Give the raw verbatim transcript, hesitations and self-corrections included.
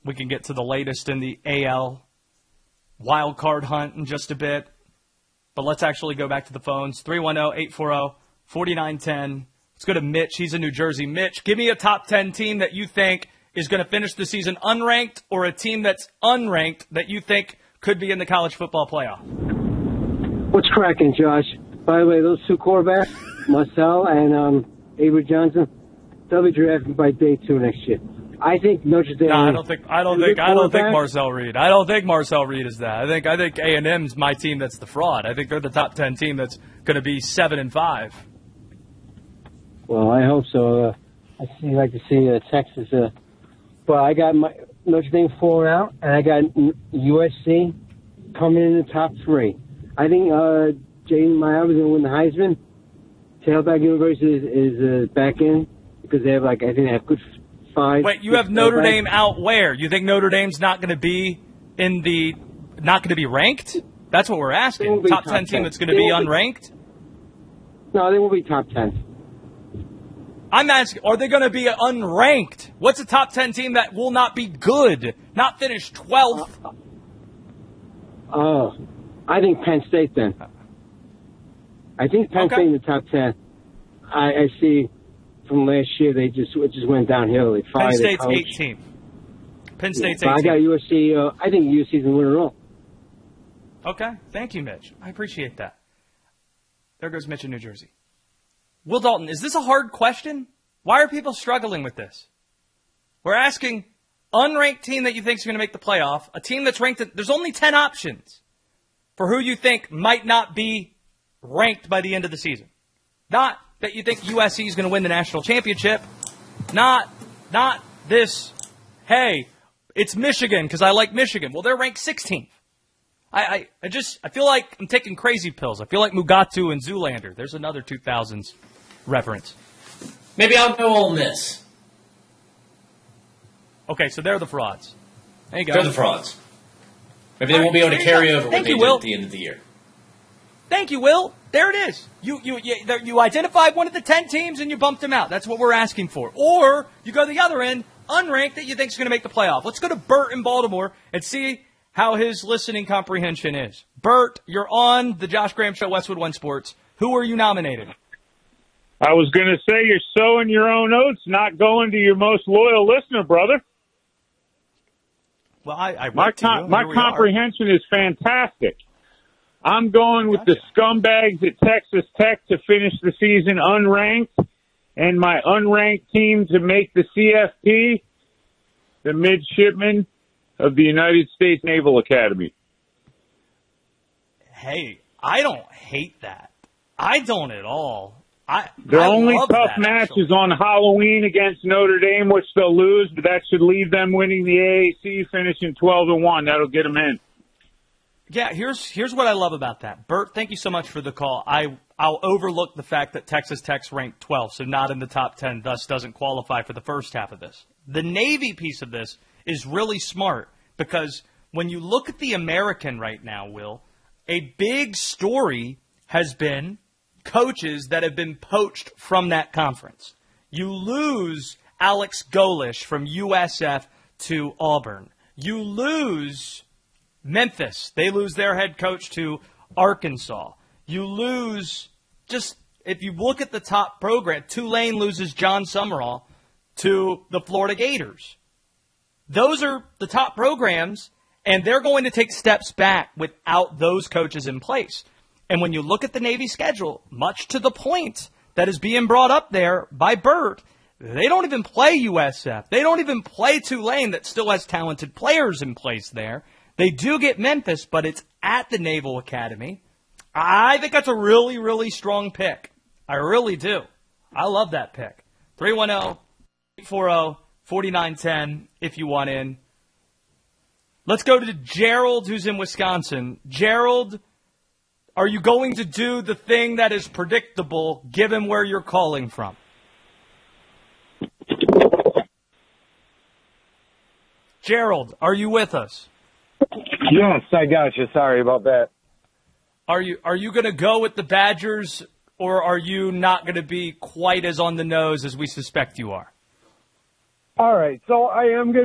We can get to the latest in the A L wild card hunt in just a bit. But let's actually go back to the phones. three one zero, eight four zero, four nine one zero. Let's go to Mitch. He's in New Jersey. Mitch, give me a top ten team that you think is going to finish the season unranked, or a team that's unranked that you think could be in the college football playoff. What's cracking, Josh? By the way, those two quarterbacks, Marcel and um, Avery Johnson, they'll be drafted by day two next year. I think Notre Dame. No, I don't think. I don't think. I don't think Marcel Reed. I don't think Marcel Reed is that. I think. I think A and M's my team. That's the fraud. I think they're the top ten team. That's going to be seven and five. Well, I hope so. Uh, I see. Like to see uh, Texas. Uh, but I got my Notre Dame falling out, and I got U S C coming in the top three. I think uh, Jaden Miles is going to win the Heisman. Tailback University is, is uh, back in because they have like I think they have good. Five, Wait, you have Notre Dame out where? You think Notre Dame's not going to be in the, not going to be ranked? That's what we're asking. Top, top ten team that's going to be unranked? No, they will be top ten. I'm asking, are they going to be unranked? What's a top ten team that will not be good, not finish twelfth? Oh, uh, I think Penn State then. I think Penn okay. State in the top ten. I, I see. From last year, they just it just went downhill. They Penn State's eighteenth. Penn State's yeah, eighteenth. I got U S C. Uh, I think U S C's going to win it all. Okay. Thank you, Mitch. I appreciate that. There goes Mitch in New Jersey. Will Dalton, is this a hard question? Why are people struggling with this? We're asking unranked team that you think is going to make the playoff, a team that's ranked. At, there's only ten options for who you think might not be ranked by the end of the season. Not that you think U S C is going to win the national championship. Not, not this, hey, it's Michigan because I like Michigan. Well, they're ranked sixteenth. I, I, I just, I feel like I'm taking crazy pills. I feel like Mugatu and Zoolander. There's another two thousands reference. Maybe I'll go Ole Miss. Okay, so they're the frauds. There you go. They're the frauds. Maybe they won't be able to carry over what they did at the end of the year. Thank you, Will. There it is. You you you, you identified one of the ten teams and you bumped them out. That's what we're asking for. Or you go to the other end, unranked that you think is going to make the playoff. Let's go to Bert in Baltimore and see how his listening comprehension is. Bert, you're on the Josh Graham Show, Westwood One Sports. Who are you nominating? I was going to say you're sowing your own oats, not going to your most loyal listener, brother. Well, I, I my com- my comprehension are. is fantastic. I'm going with gotcha. the scumbags at Texas Tech to finish the season unranked, and my unranked team to make the C F P, the midshipmen of the United States Naval Academy. Hey, I don't hate that. I don't at all. I, Their I only love tough that, match actually. is on Halloween against Notre Dame, which they'll lose, but that should leave them winning the A A C, finishing twelve and one. That'll get them in. Yeah, here's here's what I love about that. Bert, thank you so much for the call. I, I'll overlook the fact that Texas Tech's ranked twelfth, so not in the top ten, thus doesn't qualify for the first half of this. The Navy piece of this is really smart because when you look at the American right now, Will, a big story has been coaches that have been poached from that conference. You lose Alex Golish from U S F to Auburn. You lose Memphis. They lose their head coach to Arkansas. You lose, just if you look at the top program, Tulane loses John Summerall to the Florida Gators. Those are the top programs, and they're going to take steps back without those coaches in place. And when you look at the Navy schedule, much to the point that is being brought up there by Bert, they don't even play U S F. They don't even play Tulane that still has talented players in place there. They do get Memphis, but it's at the Naval Academy. I think that's a really, really strong pick. I really do. I love that pick. three one zero, eight four zero, four nine one zero if you want in. Let's go to Gerald, who's in Wisconsin. Gerald, are you going to do the thing that is predictable given where you're calling from? Gerald, are you with us? Yes, I got you. Sorry about that. Are you are you going to go with the Badgers, or are you not going to be quite as on the nose as we suspect you are? All right, so I am going